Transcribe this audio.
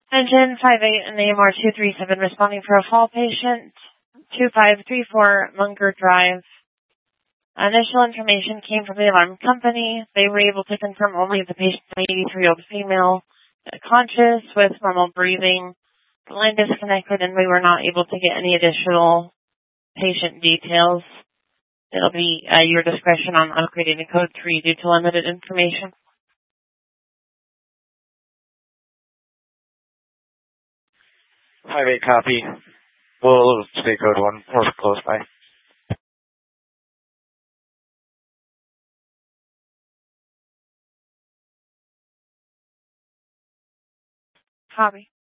Engine 58 and AMR 237 responding for a fall patient, 2534 Munger Drive. Initial information came from the alarm company. They were able to confirm only the patient, an 83-year-old female, conscious with normal breathing. The line disconnected and we were not able to get any additional patient details. It'll be your discretion on upgrading the code 3 due to limited information. 5-8 copy. We'll stay code 1 or close by. Copy.